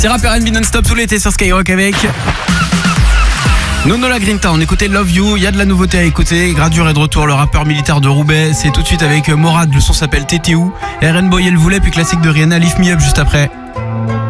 C'est rap R&B non-stop tout l'été sur Skyrock avec Nono la Grinta. On écoutait Love You, il y a de la nouveauté à écouter. Gradure est de retour, le rappeur militaire de Roubaix. C'est tout de suite avec Morad, le son s'appelle TTU. RN Boy elle voulait, puis classique de Rihanna, Lift Me Up juste après.